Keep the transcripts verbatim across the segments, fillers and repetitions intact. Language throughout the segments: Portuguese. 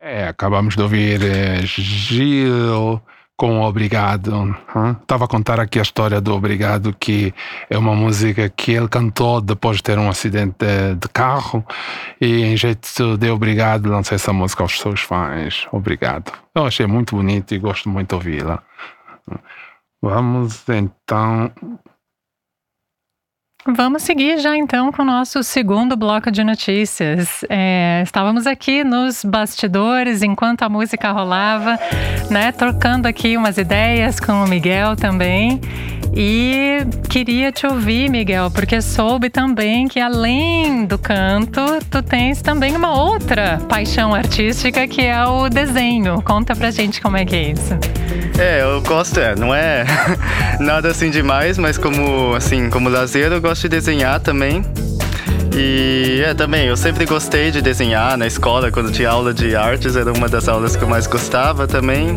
É, acabamos de ouvir eh, Gil com Obrigado. Estava a contar aqui a história do Obrigado, que é uma música que ele cantou depois de ter um acidente de, de carro, e em jeito de obrigado lancei essa música aos seus fãs. Obrigado. Eu achei muito bonito e gosto muito de ouvi-la. Vamos então... Vamos seguir já então com o nosso segundo bloco de notícias. É, estávamos aqui nos bastidores enquanto a música rolava, né, trocando aqui umas ideias com o Miguel também. E queria te ouvir, Miguel, porque soube também que além do canto, tu tens também uma outra paixão artística, que é o desenho. Conta pra gente como é que é isso. É, eu gosto, é, não é nada assim demais, mas como, assim, como lazer eu gosto de desenhar também. E é, também, eu sempre gostei de desenhar na escola, quando tinha aula de artes, era uma das aulas que eu mais gostava também.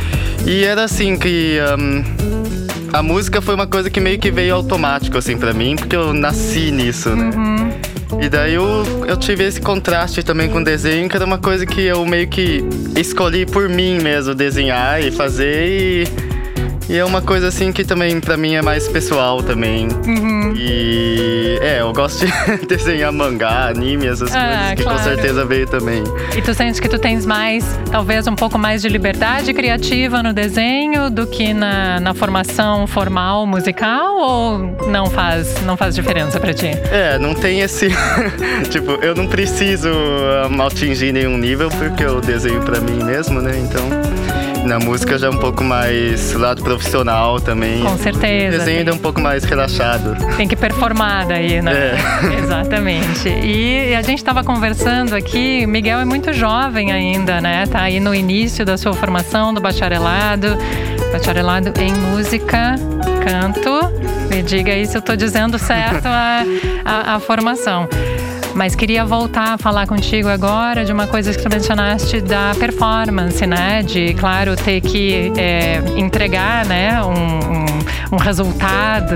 E era assim que... Um, a música foi uma coisa que meio que veio automático, assim, pra mim, porque eu nasci nisso, né? Uhum. E daí eu, eu tive esse contraste também com o desenho, que era uma coisa que eu meio que escolhi por mim mesmo, desenhar e fazer. E, e é uma coisa assim que também pra mim é mais pessoal também. Uhum. E é, eu gosto de desenhar mangá, anime, essas Ah, coisas, que claro. com certeza veio também. E tu sente que tu tens mais, talvez um pouco mais de liberdade criativa no desenho do que na, na formação formal musical, ou não faz, não faz diferença pra ti? É, não tem esse... tipo, eu não preciso um, atingir nenhum nível, porque eu desenho pra mim mesmo, né? Então, na música já é um pouco mais lado profissional também. Com certeza. O desenho ainda é um pouco mais relaxado. Tem que performar daí, né? É. Exatamente. E a gente estava conversando aqui, Miguel é muito jovem ainda, né? Tá aí no início da sua formação do bacharelado, bacharelado em música, canto. Me diga aí se eu tô dizendo certo a, a, a formação. Mas queria voltar a falar contigo agora de uma coisa que tu mencionaste da performance, né? De, claro, ter que é, entregar, né? um, um, um resultado.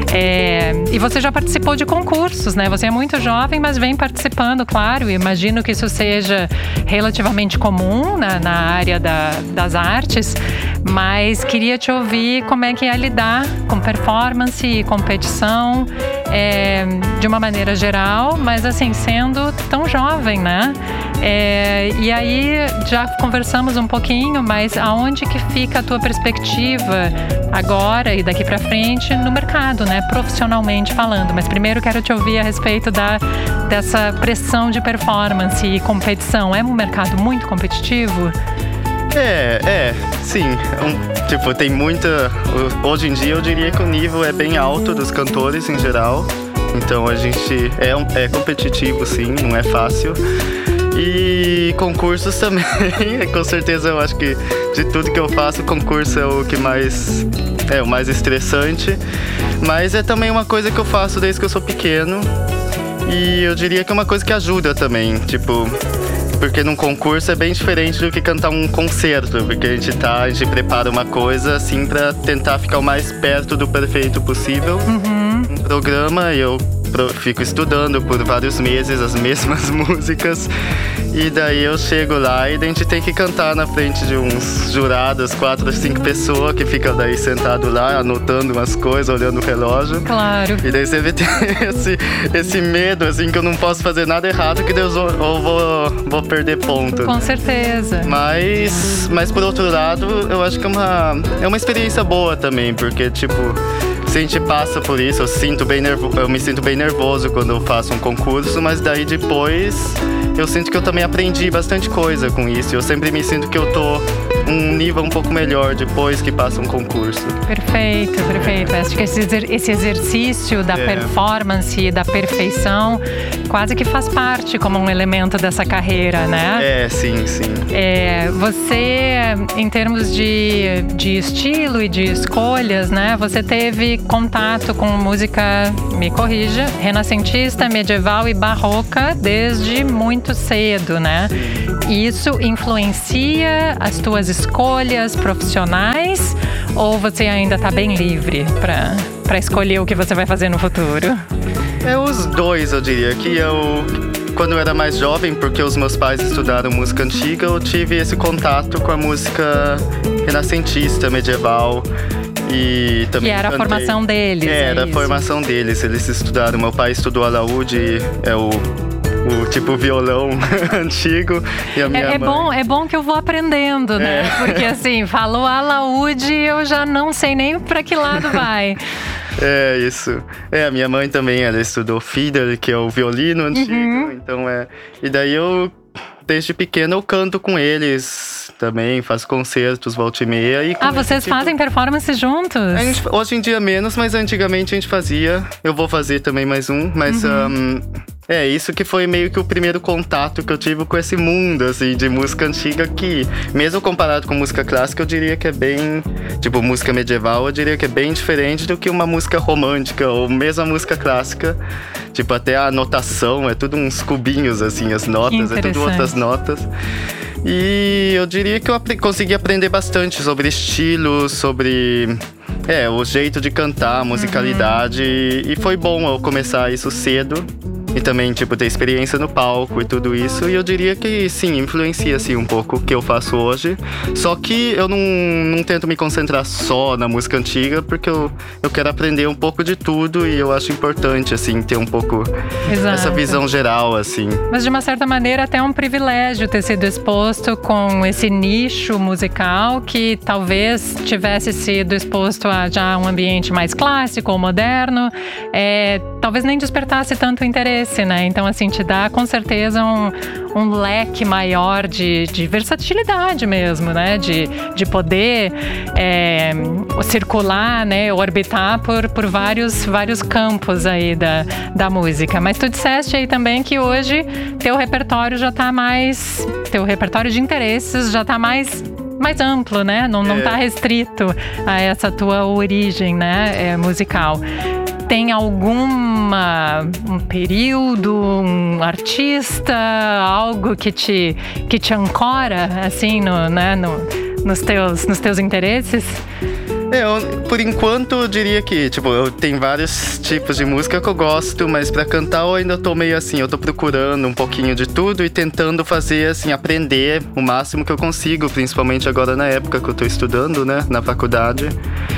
É, e você já participou de concursos, né? Você é muito jovem, mas vem participando, claro. E imagino que isso seja relativamente comum na, na área da, das artes. Mas queria te ouvir como é que é lidar com performance e competição, é, de uma maneira geral, mas assim, sendo tão jovem, né? É, e aí já conversamos um pouquinho, mas aonde que fica a tua perspectiva agora e daqui pra frente no mercado, né? Profissionalmente falando. Mas primeiro quero te ouvir a respeito da, dessa pressão de performance e competição. É um mercado muito competitivo? É, é, sim. Um, tipo, tem muita... Hoje em dia eu diria que o nível é bem alto dos cantores em geral. Então a gente é, um, é competitivo, sim, não é fácil. E concursos também. Com certeza eu acho que de tudo que eu faço, concurso é o que mais... É o mais estressante. Mas é também uma coisa que eu faço desde que eu sou pequeno. E eu diria que é uma coisa que ajuda também, tipo... Porque num concurso é bem diferente do que cantar um concerto, porque a gente tá, a gente prepara uma coisa assim pra tentar ficar o mais perto do perfeito possível. Uhum. Um programa, e eu fico estudando por vários meses as mesmas músicas, e daí eu chego lá e a gente tem que cantar na frente de uns jurados, quatro, cinco pessoas que ficam daí sentado lá, anotando umas coisas, olhando o relógio. Claro. E daí você tem esse, esse medo, assim, que eu não posso fazer nada errado, que Deus ou, ou vou, vou perder ponto. Com certeza. Mas, mas por outro lado, eu acho que é uma, é uma experiência boa também, porque, tipo, se a gente passa por isso, eu, sinto bem nervo, eu me sinto bem nervoso quando eu faço um concurso, mas daí depois eu sinto que eu também aprendi bastante coisa com isso. Eu sempre me sinto que eu tô um nível um pouco melhor depois que passa um concurso. Perfeito, perfeito. Acho que esse, exer- esse exercício da É. performance e da perfeição quase que faz parte como um elemento dessa carreira, né? É, sim, sim. É, você, em termos de, de estilo e de escolhas, né? Você teve contato com música, me corrija, renascentista, medieval e barroca desde muito cedo, né? Isso influencia as tuas escolhas profissionais, ou você ainda está bem livre para para escolher o que você vai fazer no futuro? É os dois, eu diria, que eu... quando eu era mais jovem, porque os meus pais estudaram música antiga, eu tive esse contato com a música renascentista, medieval. E também que era cantei. a formação deles. É, era é a formação deles. Eles estudaram. Meu pai estudou alaúde, é o, o tipo violão antigo. E a minha é, é, mãe... bom, é bom que eu vou aprendendo, né? É. Porque assim, falou alaúde, eu já não sei nem pra que lado vai. É, isso. É, a minha mãe também, ela estudou fiddle, que é o violino antigo. Uhum. Então é. E daí eu, desde pequeno, eu canto com eles também, faço concertos, volta e meia. E ah, vocês tipo... fazem performance juntos? A gente, hoje em dia menos, mas antigamente a gente fazia. Eu vou fazer também mais um, mas uhum. um, é isso que foi meio que o primeiro contato que eu tive com esse mundo, assim, de música antiga que, mesmo comparado com música clássica, eu diria que é bem, tipo, música medieval, eu diria que é bem diferente do que uma música romântica ou mesmo a música clássica. Tipo, até a notação, é tudo uns cubinhos, assim, as notas, é tudo outras notas. E eu diria que eu ap- consegui aprender bastante sobre estilo, sobre é, o jeito de cantar, musicalidade. Uhum. E foi bom eu começar isso cedo. E também, tipo, ter experiência no palco e tudo isso. E eu diria que, sim, influencia, assim, um pouco o que eu faço hoje. Só que eu não, não tento me concentrar só na música antiga, porque eu, eu quero aprender um pouco de tudo. E eu acho importante, assim, ter um pouco Exato. essa visão geral, assim. Mas, de uma certa maneira, até é um privilégio ter sido exposto com esse nicho musical que talvez tivesse sido exposto a já um ambiente mais clássico ou moderno. É, talvez nem despertasse tanto interesse. Né? Então, assim, te dá com certeza um, um leque maior de, de versatilidade mesmo, né? De, de poder é, circular, né? Orbitar por, por vários, vários campos aí da, da música. Mas tu disseste aí também que hoje teu repertório já tá mais... Teu repertório de interesses já tá mais... mais amplo, né? Não, não tá restrito a essa tua origem, né? É, musical. Tem alguma um período, um artista, algo que te, que te ancora, assim, no, né, no, nos, teus, nos teus interesses? É, eu, por enquanto eu diria que, tipo, eu tenho vários tipos de música que eu gosto, mas pra cantar eu ainda tô meio assim, eu tô procurando um pouquinho de tudo e tentando fazer, assim, aprender o máximo que eu consigo, principalmente agora na época que eu tô estudando, né, na faculdade.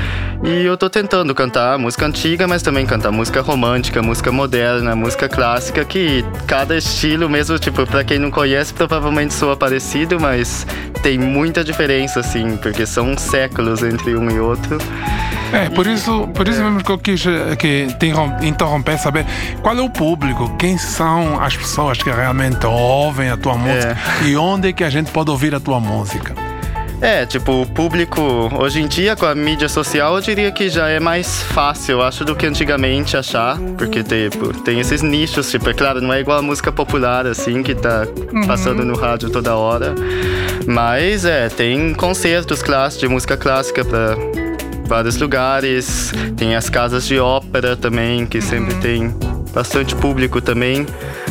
E eu tô tentando cantar música antiga, mas também cantar música romântica, música moderna, música clássica, que cada estilo mesmo, tipo, pra quem não conhece, provavelmente soa parecido, mas tem muita diferença, assim, porque são séculos entre um e outro. É, por isso, por isso mesmo que eu quis que te interromper, saber qual é o público, quem são as pessoas que realmente ouvem a tua música é. E onde é que a gente pode ouvir a tua música. É, tipo, o público, hoje em dia, com a mídia social, eu diria que já é mais fácil, eu acho, do que antigamente achar. Porque, tipo, tem esses nichos, tipo, é claro, não é igual a música popular, assim, que tá uhum. passando no rádio toda hora. Mas, é, tem concertos clássicos, de música clássica pra vários lugares. Tem as casas de ópera também, que uhum. sempre tem bastante público também.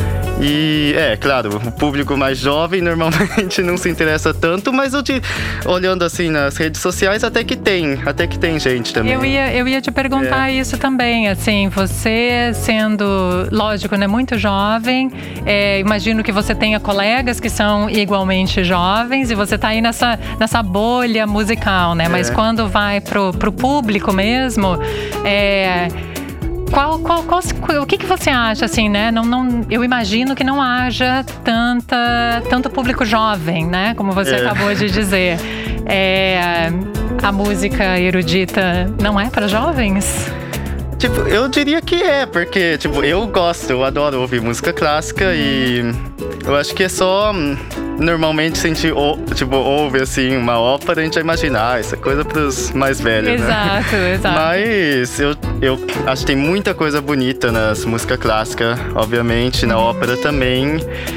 E, é, claro, o público mais jovem normalmente não se interessa tanto, mas eu te, olhando assim nas redes sociais, até que tem, até que tem gente também. Eu ia, eu ia te perguntar é. isso também, assim, você sendo, lógico, né, muito jovem, é, imagino que você tenha colegas que são igualmente jovens e você tá aí nessa, nessa bolha musical, né, mas é. quando vai pro, pro público mesmo, é... Qual, qual, qual, o que, que você acha, assim, né? Não, não, eu imagino que não haja tanta, tanto público jovem, né? Como você é. acabou de dizer. É, a música erudita não é para jovens? Tipo, eu diria que é, porque, tipo, eu gosto, eu adoro ouvir música clássica e eu acho que é só... Normalmente, se a gente tipo, ouve assim, uma ópera, a gente vai imaginar, ah, essa coisa pros mais velhos, exato, né? Exato, Mas eu, eu acho que tem muita coisa bonita nas músicas clássicas, obviamente, na ópera também.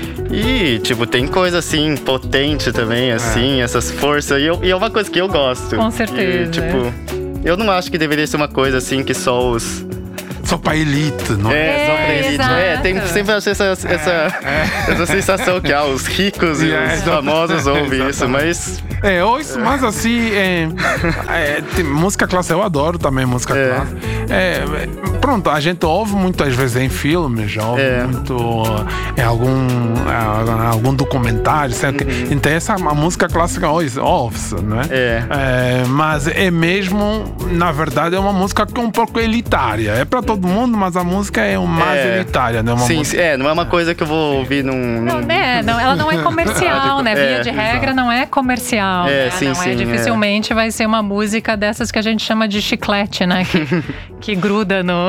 E, tipo, tem coisa, assim, potente também, assim, é. essas forças. E, eu, e é uma coisa que eu gosto. Com certeza. E, tipo, eu não acho que deveria ser uma coisa, assim, que só os... Só pra elite, não é? É, só pra elite. É, tem sempre essa, essa, é, é. essa sensação que ah, os ricos e é, os famosos ouvem isso, mas... É, hoje, mas assim, é, é, tem música clássica, eu adoro também música é. clássica. É, pronto, a gente ouve muitas vezes em filmes, já ouve É. muito em algum, em algum documentário, uhum. Então essa a música clássica ouve-se, não é? É. É, mas é mesmo, na verdade, é uma música que é um pouco elitária. É para todo mundo, mas a música é uma mais É. elitária, né? Uma Sim, música... é, não é uma coisa que eu vou ouvir num... num... Não, é, não, ela não é comercial, né? Via É, de regra, exato. não é comercial. É, né? sim, não sim, é, dificilmente vai ser uma música dessas que a gente chama de chiclete, né? Que, que gruda no,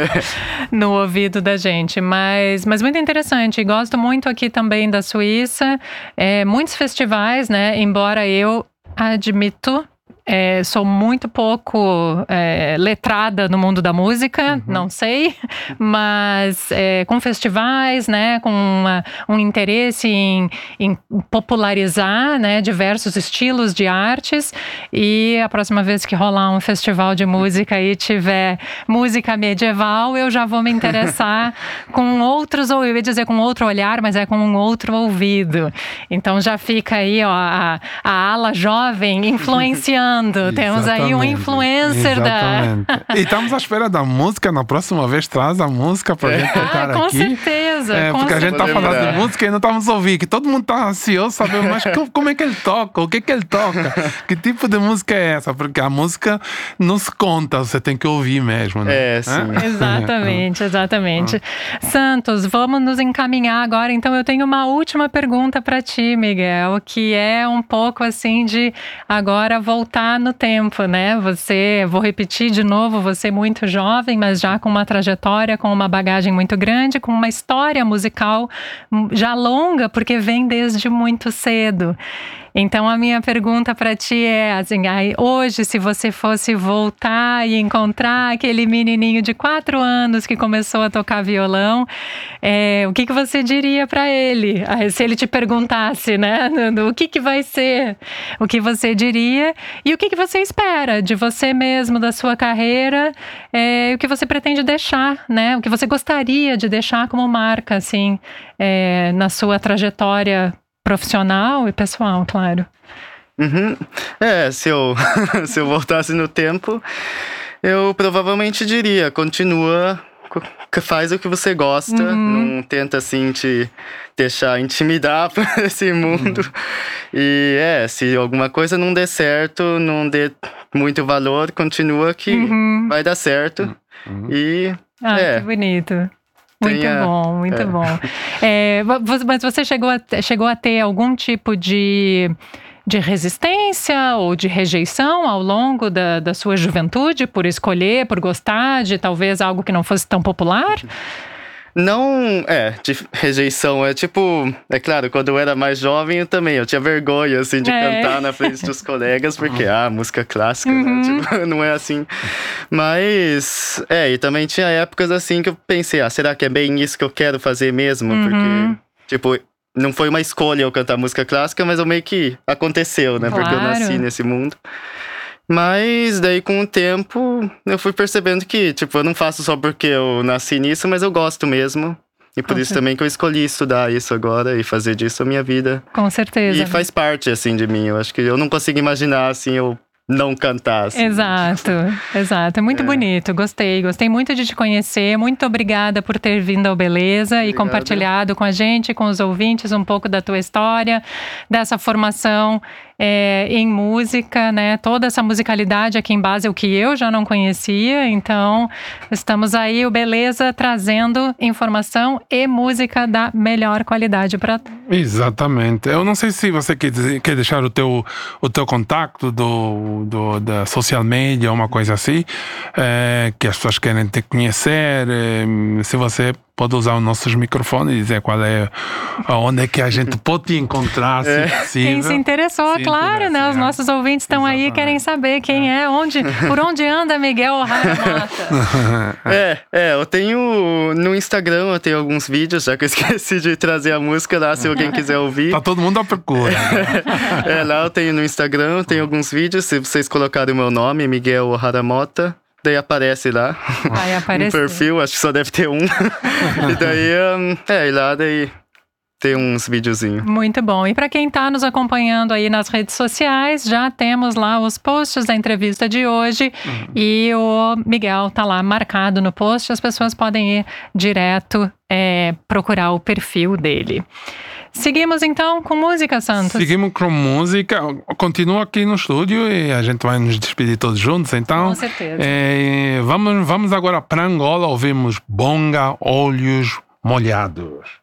no ouvido da gente. Mas, mas muito interessante. Gosto muito aqui também da Suíça. É, muitos festivais, né? Embora eu admito... É, sou muito pouco é, letrada no mundo da música, uhum. não sei, mas é, com festivais, né, com uma, um interesse em, em popularizar, né, diversos estilos de artes, e a próxima vez que rolar um festival de música e tiver música medieval, eu já vou me interessar com outros, ou eu ia dizer com outro olhar, mas é com um outro ouvido. Então já fica aí, ó, a, a ala jovem influenciando. Temos Exatamente. aí um influencer Exatamente. da... E estamos à espera da música. Na próxima vez traz a música para a gente tocar ah, com aqui. certeza. É, com porque certeza. a gente está falando de música e não estamos a ouvir. Que todo mundo está ansioso saber, mas como é que ele toca? O que é que ele toca? Que tipo de música é essa? Porque a música não se conta, você tem que ouvir mesmo, né? É, sim. É? Exatamente, exatamente. Santos, vamos nos encaminhar agora. Então eu tenho uma última pergunta para ti, Miguel, que é um pouco assim de agora voltar no tempo, né? Você, vou repetir de novo, você é muito jovem, mas já com uma trajetória, com uma bagagem muito grande, com uma história musical já longa, porque vem desde muito cedo. Então a minha pergunta para ti é assim, aí, hoje se você fosse voltar e encontrar aquele menininho de quatro anos que começou a tocar violão, é, o que, que você diria para ele? Aí, se ele te perguntasse, né, o que, que vai ser, o que você diria e o que, que você espera de você mesmo, da sua carreira, é, o que você pretende deixar, né, o que você gostaria de deixar como marca, assim, é, na sua trajetória profissional e pessoal, claro. Uhum. É, se eu, se eu voltasse no tempo, eu provavelmente diria, continua, faz o que você gosta, uhum. não tenta assim te deixar intimidar por esse mundo. Uhum. E é, se alguma coisa não der certo, não dê muito valor, continua que uhum. vai dar certo. Uhum. E ah, é. que bonito. Muito Tenha, bom, muito é. bom. É, mas você chegou a, chegou a ter algum tipo de, de resistência ou de rejeição ao longo da, da sua juventude por escolher, por gostar de talvez algo que não fosse tão popular? Não, é, de rejeição, é tipo, é claro, quando eu era mais jovem eu também, eu tinha vergonha, assim, de é. cantar na frente dos colegas, porque, ah, música clássica, uhum. né, tipo, não é assim, mas, é, e também tinha épocas assim que eu pensei, ah, será que é bem isso que eu quero fazer mesmo, uhum. porque, tipo, não foi uma escolha eu cantar música clássica, mas eu meio que aconteceu, né, claro. Porque eu nasci nesse mundo. Mas daí com o tempo eu fui percebendo que, tipo, eu não faço só porque eu nasci nisso, mas eu gosto mesmo. E por com isso certeza. Também que eu escolhi estudar isso agora e fazer disso a minha vida. Com certeza. E faz parte, assim, de mim. Eu acho que eu não consigo imaginar, assim, eu não cantar, assim. Exato, exato. É muito é. bonito, gostei. Gostei muito de te conhecer. Muito obrigada por ter vindo ao Beleza Obrigado. E compartilhado com a gente, com os ouvintes, um pouco da tua história, dessa formação É, em música, né? Toda essa musicalidade aqui em base, o que eu já não conhecia. Então, estamos aí, o Beleza, trazendo informação e música da melhor qualidade para... Exatamente. Eu não sei se você quer, dizer, quer deixar o teu, o teu contato do, do, da social media, uma coisa assim, é, que as pessoas querem te conhecer, é, se você... pode usar os nossos microfones e dizer qual é, onde é que a gente pode te encontrar, se possível. Quem se interessou, se claro, né? Os nossos ouvintes estão aí e querem saber quem é, onde, por onde anda Miguel O'Hara Mota. É, é, eu tenho no Instagram, eu tenho alguns vídeos, já que eu esqueci de trazer a música lá, se alguém quiser ouvir. Tá todo mundo à procura. É, lá eu tenho no Instagram, eu tenho alguns vídeos, se vocês colocarem o meu nome, Miguel O'Hara Mota, daí aparece lá, Vai aparecer. um perfil, acho que só deve ter um. E daí, um, é, e lá daí ter uns videozinhos. Muito bom. E para quem está nos acompanhando aí nas redes sociais, já temos lá os posts da entrevista de hoje. Uhum. E o Miguel tá lá marcado no post. As pessoas podem ir direto é, procurar o perfil dele. Seguimos então com música, Santos? Seguimos com música. Continua aqui no estúdio e a gente vai nos despedir todos juntos. Então, com certeza. É, vamos, vamos agora para Angola. Ouvimos Bonga Olhos Molhados.